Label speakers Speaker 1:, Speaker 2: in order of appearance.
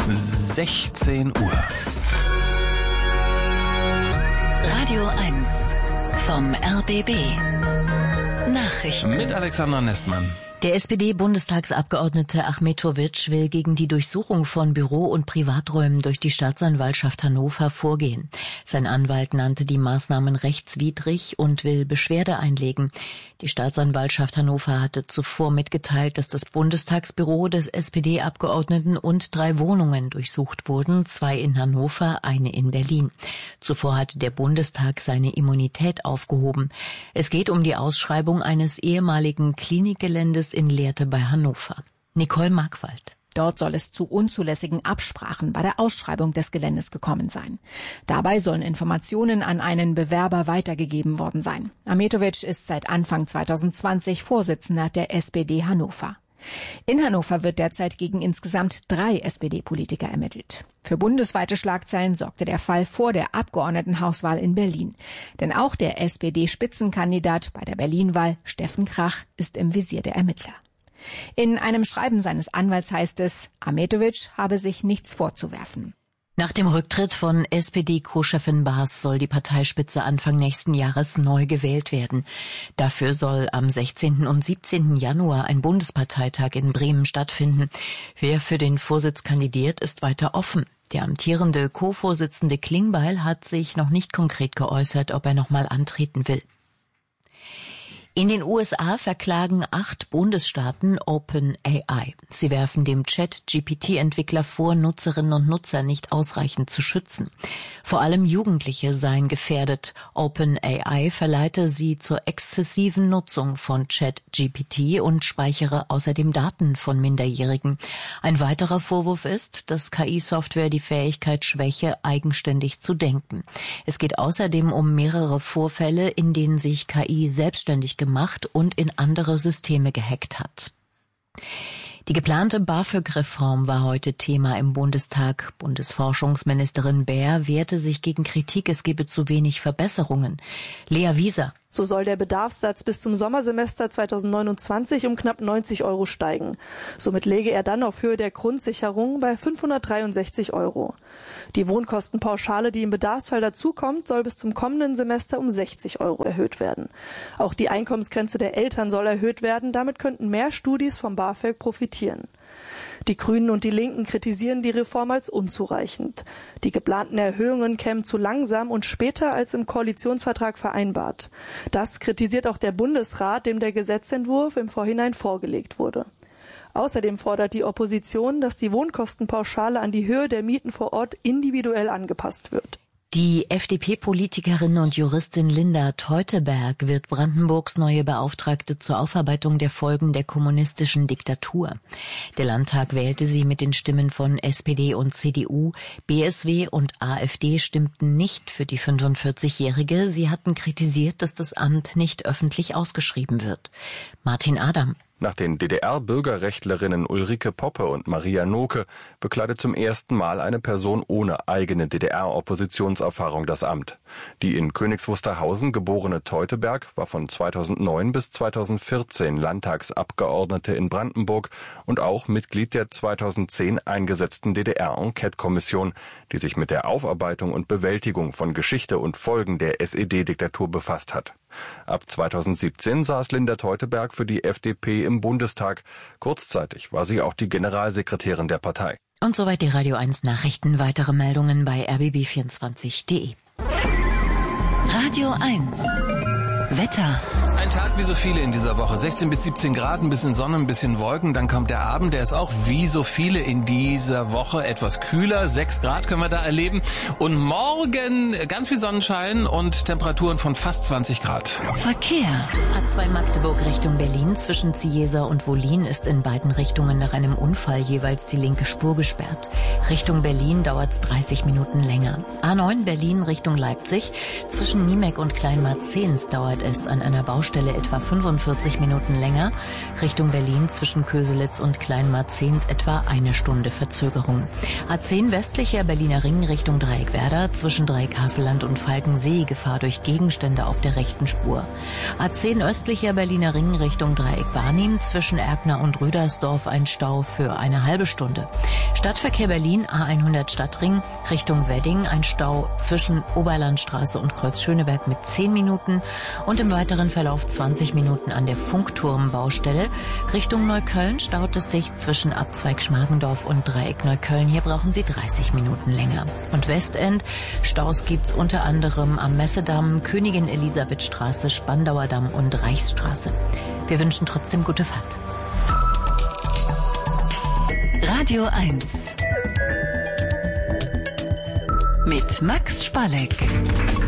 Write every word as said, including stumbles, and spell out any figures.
Speaker 1: sechzehn Uhr.
Speaker 2: Radio eins vom R B B. Nachrichten.
Speaker 1: Mit Alexander Nestmann.
Speaker 3: Der S P D-Bundestagsabgeordnete Achmetovic will gegen die Durchsuchung von Büro- und Privaträumen durch die Staatsanwaltschaft Hannover vorgehen. Sein Anwalt nannte die Maßnahmen rechtswidrig und will Beschwerde einlegen. Die Staatsanwaltschaft Hannover hatte zuvor mitgeteilt, dass das Bundestagsbüro des S P D-Abgeordneten und drei Wohnungen durchsucht wurden, zwei in Hannover, eine in Berlin. Zuvor hatte der Bundestag seine Immunität aufgehoben. Es geht um die Ausschreibung eines ehemaligen Klinikgeländes in Lehrte bei Hannover. Nicole Markwald.
Speaker 4: Dort soll es zu unzulässigen Absprachen bei der Ausschreibung des Geländes gekommen sein. Dabei sollen Informationen an einen Bewerber weitergegeben worden sein. Achmetovic ist seit Anfang zwanzig zwanzig Vorsitzender der S P D Hannover. In Hannover wird derzeit gegen insgesamt drei S P D-Politiker ermittelt. Für bundesweite Schlagzeilen sorgte der Fall vor der Abgeordnetenhauswahl in Berlin. Denn auch der S P D-Spitzenkandidat bei der Berlin-Wahl, Steffen Krach, ist im Visier der Ermittler. In einem Schreiben seines Anwalts heißt es, Achmetovic habe sich nichts vorzuwerfen.
Speaker 3: Nach dem Rücktritt von S P D-Co-Chefin Baas soll die Parteispitze Anfang nächsten Jahres neu gewählt werden. Dafür soll am sechzehnten und siebzehnten Januar ein Bundesparteitag in Bremen stattfinden. Wer für den Vorsitz kandidiert, ist weiter offen. Der amtierende Co-Vorsitzende Klingbeil hat sich noch nicht konkret geäußert, ob er nochmal antreten will. In den U S A verklagen acht Bundesstaaten OpenAI. Sie werfen dem Chat-G P T-Entwickler vor, Nutzerinnen und Nutzer nicht ausreichend zu schützen. Vor allem Jugendliche seien gefährdet. OpenAI verleite sie zur exzessiven Nutzung von Chat-G P T und speichere außerdem Daten von Minderjährigen. Ein weiterer Vorwurf ist, dass K I-Software die Fähigkeit schwäche, eigenständig zu denken. Es geht außerdem um mehrere Vorfälle, in denen sich K I selbstständig gemacht und in andere Systeme gehackt hat. Die geplante BAföG-Reform war heute Thema im Bundestag. Bundesforschungsministerin Baer wehrte sich gegen Kritik, es gebe zu wenig Verbesserungen. Lea Wieser.
Speaker 5: So soll der Bedarfssatz bis zum Sommersemester zweitausendneunundzwanzig um knapp neunzig Euro steigen. Somit läge er dann auf Höhe der Grundsicherung bei fünfhundertdreiundsechzig Euro. Die Wohnkostenpauschale, die im Bedarfsfall dazukommt, soll bis zum kommenden Semester um sechzig Euro erhöht werden. Auch die Einkommensgrenze der Eltern soll erhöht werden. Damit könnten mehr Studis vom BAföG profitieren. Die Grünen und die Linken kritisieren die Reform als unzureichend. Die geplanten Erhöhungen kämen zu langsam und später als im Koalitionsvertrag vereinbart. Das kritisiert auch der Bundesrat, dem der Gesetzentwurf im Vorhinein vorgelegt wurde. Außerdem fordert die Opposition, dass die Wohnkostenpauschale an die Höhe der Mieten vor Ort individuell angepasst wird.
Speaker 3: Die F D P-Politikerin und Juristin Linda Teuteberg wird Brandenburgs neue Beauftragte zur Aufarbeitung der Folgen der kommunistischen Diktatur. Der Landtag wählte sie mit den Stimmen von S P D und C D U. B S W und AfD stimmten nicht für die fünfundvierzigjährige. Sie hatten kritisiert, dass das Amt nicht öffentlich ausgeschrieben wird. Martin Adam.
Speaker 6: Nach den D D R-Bürgerrechtlerinnen Ulrike Poppe und Maria Noke bekleidet zum ersten Mal eine Person ohne eigene D D R-Oppositionserfahrung das Amt. Die in Königs Wusterhausen geborene Teuteberg war von zweitausendneun bis zweitausendvierzehn Landtagsabgeordnete in Brandenburg und auch Mitglied der zweitausendzehn eingesetzten D D R-Enquete-Kommission, die sich mit der Aufarbeitung und Bewältigung von Geschichte und Folgen der S E D-Diktatur befasst hat. Ab zweitausendsiebzehn saß Linda Teuteberg für die F D P im Bundestag. Kurzzeitig war sie auch die Generalsekretärin der Partei.
Speaker 3: Und soweit die Radio eins Nachrichten. Weitere Meldungen bei r b b vierundzwanzig punkt de.
Speaker 2: Radio eins. Wetter.
Speaker 1: Ein Tag wie so viele in dieser Woche. sechzehn bis siebzehn Grad, ein bisschen Sonne, ein bisschen Wolken. Dann kommt der Abend, der ist auch wie so viele in dieser Woche etwas kühler. sechs Grad können wir da erleben. Und morgen ganz viel Sonnenschein und Temperaturen von fast zwanzig Grad.
Speaker 2: Verkehr.
Speaker 3: A zwei Magdeburg Richtung Berlin zwischen Zieser und Wollin ist in beiden Richtungen nach einem Unfall jeweils die linke Spur gesperrt. Richtung Berlin dauert es dreißig Minuten länger. A neun Berlin Richtung Leipzig. Zwischen Niemek und Kleinmarzehns dauert es an einer Baustelle Baustelle etwa fünfundvierzig Minuten länger. Richtung Berlin zwischen Köselitz und Kleinmarzens etwa eine Stunde Verzögerung. A zehn westlicher Berliner Ring Richtung Dreieckwerder zwischen Dreieckhavelland und Falkensee Gefahr durch Gegenstände auf der rechten Spur. A zehn östlicher Berliner Ring Richtung Dreieck-Barnim zwischen Erkner und Rüdersdorf ein Stau für eine halbe Stunde. Stadtverkehr Berlin A hundert Stadtring Richtung Wedding ein Stau zwischen Oberlandstraße und Kreuz Schöneberg mit zehn Minuten und im weiteren Verlauf zwanzig Minuten an der Funkturmbaustelle. Richtung Neukölln staut es sich zwischen Abzweig Schmargendorf und Dreieck Neukölln. Hier brauchen Sie dreißig Minuten länger. Und Westend, Staus gibt's unter anderem am Messedamm, Königin Elisabeth Straße, Spandauer Damm und Reichsstraße. Wir wünschen trotzdem gute Fahrt.
Speaker 2: Radio eins mit Max Spalleck.